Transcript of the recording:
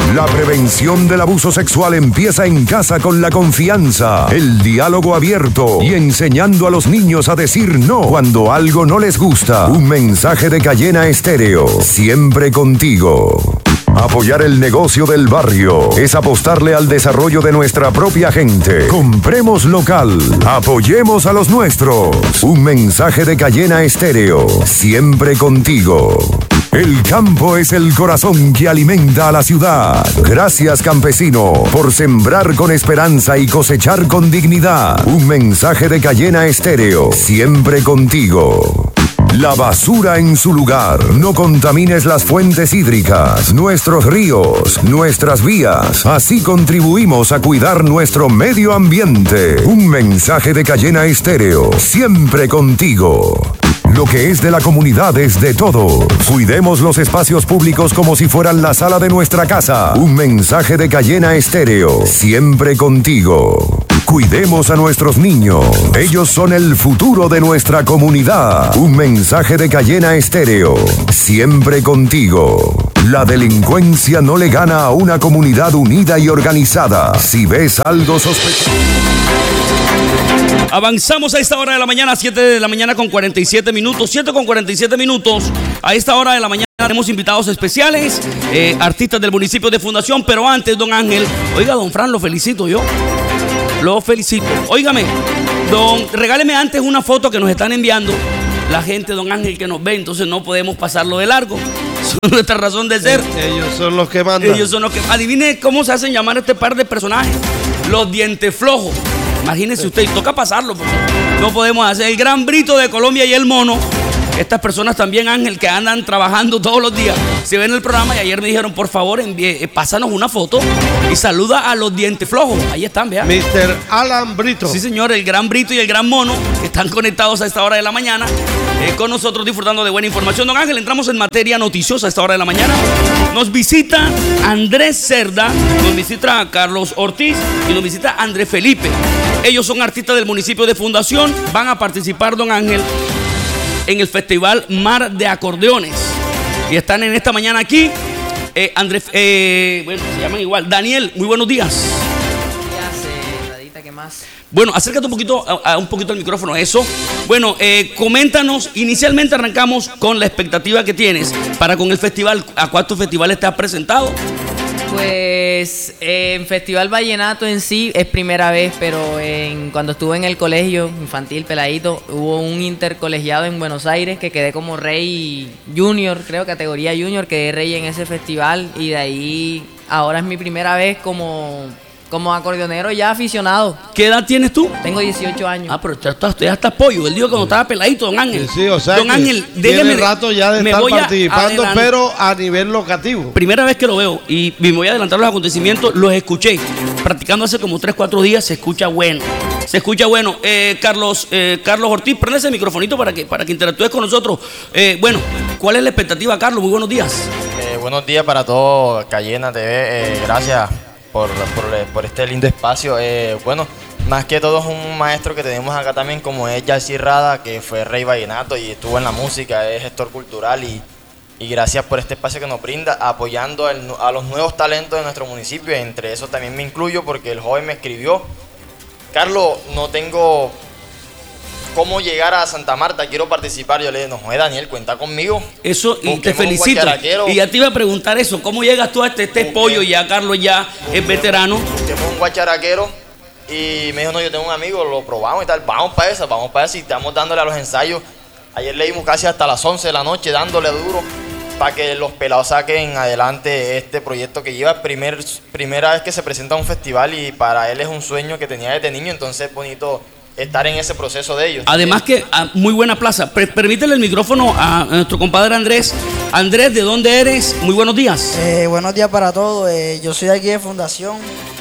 La prevención del abuso sexual empieza en casa con la confianza, el diálogo abierto y enseñando a los niños a decir no cuando algo no les gusta. Un mensaje de Cayena Estéreo, siempre contigo. Apoyar el negocio del barrio es apostarle al desarrollo de nuestra propia gente. Compremos local, apoyemos a los nuestros. Un mensaje de Cayena Estéreo, siempre contigo. El campo es el corazón que alimenta a la ciudad. Gracias, campesino, por sembrar con esperanza y cosechar con dignidad. Un mensaje de Cayena Estéreo, siempre contigo. La basura en su lugar. No contamines las fuentes hídricas, nuestros ríos, nuestras vías. Así contribuimos a cuidar nuestro medio ambiente. Un mensaje de Cayena Estéreo, siempre contigo. Lo que es de la comunidad es de todos. Cuidemos los espacios públicos como si fueran la sala de nuestra casa. Un mensaje de Cayena Estéreo, siempre contigo. Cuidemos a nuestros niños. Ellos son el futuro de nuestra comunidad. Un mensaje de Cayena Estéreo, siempre contigo. La delincuencia no le gana a una comunidad unida y organizada. Si ves algo sospechoso... Avanzamos a esta hora de la mañana, 7 de la mañana con 47 minutos, 7 con 47 minutos. A esta hora de la mañana tenemos invitados especiales, artistas del municipio de Fundación, pero antes, don Ángel, oiga, don Fran, lo felicito yo. Lo felicito. Óigame, regáleme antes una foto que nos están enviando la gente, don Ángel, que nos ve, entonces no podemos pasarlo de largo. Es nuestra razón de ser. Ellos son los que mandan. Ellos son los que... Adivine cómo se hacen llamar este par de personajes. Los dientes flojos. Imagínese usted, y toca pasarlo porque no podemos hacer. El Gran Brito de Colombia y el Mono. Estas personas también, Ángel, que andan trabajando todos los días, se ven en el programa y ayer me dijeron, por favor, pásanos una foto y saluda a los dientes flojos. Ahí están, vean. Mr. Alan Brito. Sí, señor, el Gran Brito y el Gran Mono, que están conectados a esta hora de la mañana, con nosotros disfrutando de buena información. Don Ángel, entramos en materia noticiosa a esta hora de la mañana. Nos visita Andrés Cerda, nos visita Carlos Ortiz y nos visita Andrés Felipe. Ellos son artistas del municipio de Fundación, van a participar, don Ángel, en el Festival Mar de Acordeones. Y están en esta mañana aquí. Andrés, bueno, se llaman igual. Daniel, muy buenos días. Radita, ¿qué más? Bueno, acércate un poquito al micrófono, eso. Bueno, coméntanos, inicialmente arrancamos con la expectativa que tienes para con el festival. ¿A cuántos festivales te has presentado? Pues en Festival Vallenato en sí es primera vez, pero cuando estuve en el colegio infantil peladito, hubo un intercolegiado en Buenos Aires que quedé como rey junior, creo, categoría junior, quedé rey en ese festival y de ahí ahora es mi primera vez como acordeonero ya aficionado. ¿Qué edad tienes tú? Tengo 18 años. Ah, pero ya está pollo. Él dijo cuando estaba peladito, don Ángel. Sí, o sea, don Ángel, déjeme rato ya de estar participando, pero a nivel locativo. Primera vez que lo veo y me voy a adelantar los acontecimientos. Los escuché practicando hace como 3-4 días. Se escucha bueno. Carlos Ortiz, prende ese microfonito para que interactúes con nosotros. Bueno, ¿cuál es la expectativa, Carlos? Muy buenos días. Buenos días para todos, Cayena TV. Gracias por este lindo espacio. Bueno, más que todo es un maestro que tenemos acá también, como es Yalcy Rada, que fue rey vallenato y estuvo en la música, es gestor cultural y gracias por este espacio que nos brinda, apoyando a los nuevos talentos de nuestro municipio. Entre esos también me incluyo porque el joven me escribió: Carlos, no tengo cómo llegar a Santa Marta, quiero participar. Yo le dije, no, joder, Daniel, cuenta conmigo. Eso, y te felicito. Y ya te iba a preguntar eso, ¿cómo llegas tú a este pollo? Ya Carlos ya es veterano. Busquemos un guacharaquero y me dijo, no, yo tengo un amigo, lo probamos y tal, vamos para esa y estamos dándole a los ensayos. Ayer le dimos casi hasta las 11 de la noche dándole duro para que los pelados saquen adelante este proyecto que lleva primera vez que se presenta a un festival y para él es un sueño que tenía desde niño, entonces es bonito estar en ese proceso de ellos. Además que muy buena plaza. Permítele el micrófono a nuestro compadre Andrés. Andrés, ¿de dónde eres? Muy buenos días. Buenos días para todos. Yo soy de aquí de Fundación.